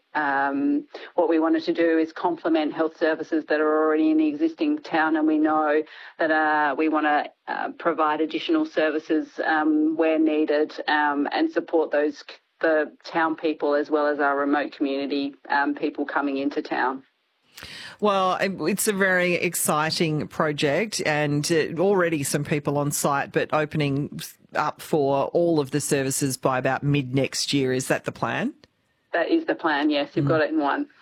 What we wanted to do is complement health services that are already in the existing town, and we know that we want to provide additional services where needed and support the town people as well as our remote community people coming into town. Well, it's a very exciting project, and already some people on site, but opening up for all of the services by about mid next year. Is that the plan? That is the plan, yes. You've got it in one.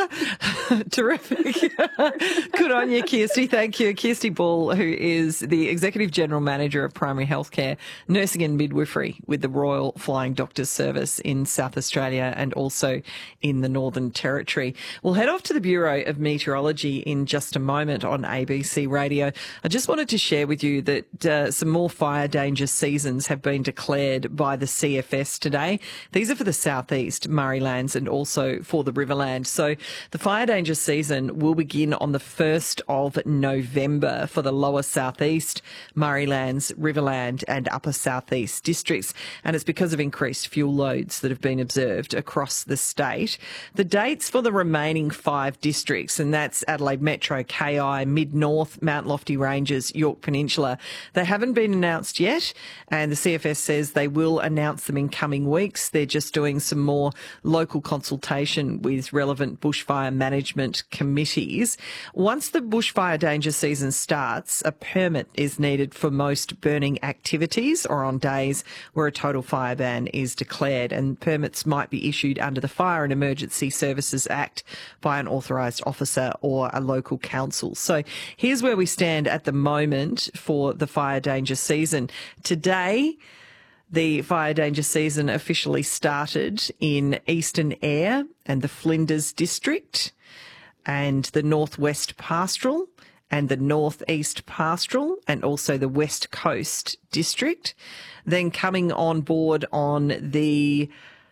Terrific. Good on you, Kirsty. Thank you. Kirsty Ball, who is the Executive General Manager of Primary Healthcare, Nursing and Midwifery with the Royal Flying Doctors Service in South Australia and also in the Northern Territory. We'll head off to the Bureau of Meteorology in just a moment on ABC Radio. I just wanted to share with you that some more fire danger seasons have been declared by the CFS today. These are for the southeast, Murraylands, and also for the Riverland. So the fire danger season will begin on the 1st of November for the lower southeast, Murraylands, Riverland and upper southeast districts. And it's because of increased fuel loads that have been observed across the state. The dates for the remaining 5 districts, and that's Adelaide Metro, KI, Mid-North, Mount Lofty Ranges, Yorke Peninsula, they haven't been announced yet. And the CFS says they will announce them in coming weeks. They're just doing some more local consultation with relevant bushfire management committees. Once the bushfire danger season starts, a permit is needed for most burning activities or on days where a total fire ban is declared, and permits might be issued under the Fire and Emergency Services Act by an authorised officer or a local council. So here's where we stand at the moment for the fire danger season. Today, the fire danger season officially started in Eastern Eyre and the Flinders District and the Northwest Pastoral and the Northeast Pastoral and also the West Coast District. Then coming on board on the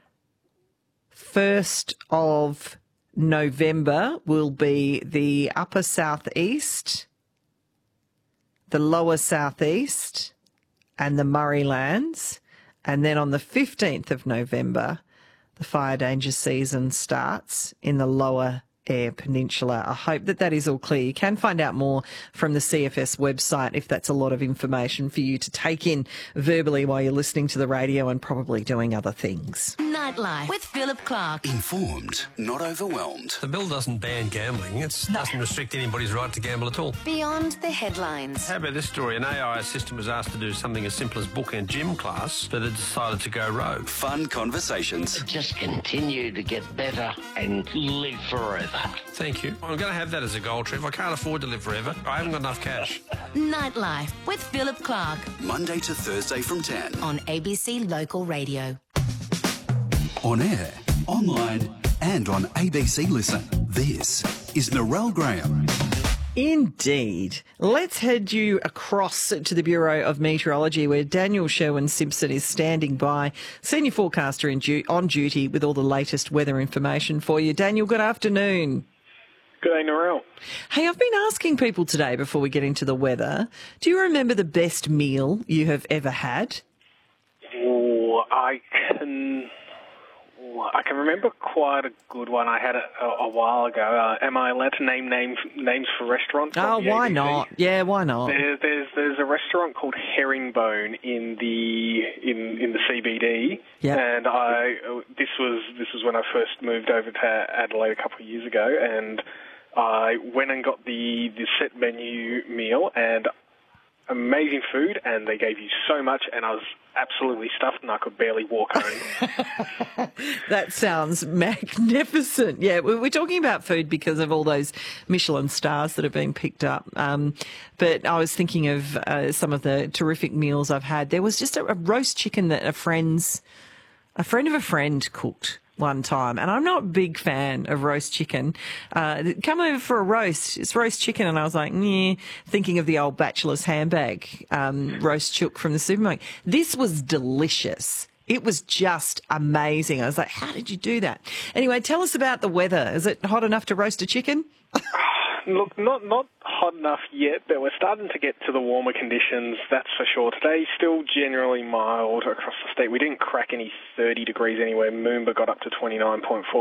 1st of November will be the upper southeast, the lower southeast and the Murraylands. And then on the 15th of November, the fire danger season starts in the lower Eyre Peninsula. I hope that is all clear. You can find out more from the CFS website if that's a lot of information for you to take in verbally while you're listening to the radio and probably doing other things. Nightlife with Philip Clark. Informed, not overwhelmed. The bill doesn't ban gambling. It doesn't restrict anybody's right to gamble at all. Beyond the headlines. How about this story? An AI assistant was asked to do something as simple as book a gym class, but it decided to go rogue. Fun conversations. Just continue to get better and live forever. Thank you. I'm going to have that as a goal, Trev. I can't afford to live forever. I haven't got enough cash. Nightlife with Philip Clark. Monday to Thursday from 10. On ABC Local Radio. On air, online and on ABC Listen. This is Narelle Graham. Indeed. Let's head you across to the Bureau of Meteorology where Daniel Sherwin-Simpson is standing by, senior forecaster on duty with all the latest weather information for you. Daniel, good afternoon. Good day, Narelle. Hey, I've been asking people today before we get into the weather, do you remember the best meal you have ever had? Oh, I can remember quite a good one I had a while ago. Am I allowed to name names for restaurants? Oh, why not? Yeah, why not? There's a restaurant called Herringbone in the CBD, yep. And this was when I first moved over to Adelaide a couple of years ago, and I went and got the set menu meal and amazing food, and they gave you so much, and I was absolutely stuffed and I could barely walk home. That sounds magnificent. Yeah, we're talking about food because of all those Michelin stars that have been picked up. But I was thinking of some of the terrific meals I've had. There was just a roast chicken that a friend of a friend cooked one time, and I'm not a big fan of roast chicken. Come over for a roast. It's roast chicken, and I was like, thinking of the old bachelor's handbag roast chook from the supermarket. This was delicious. It was just amazing. I was like, how did you do that? Anyway, tell us about the weather. Is it hot enough to roast a chicken? Look, not hot enough yet, but we're starting to get to the warmer conditions, that's for sure. Today, still generally mild across the state. We didn't crack any 30 degrees anywhere. Moomba got up to 29.4.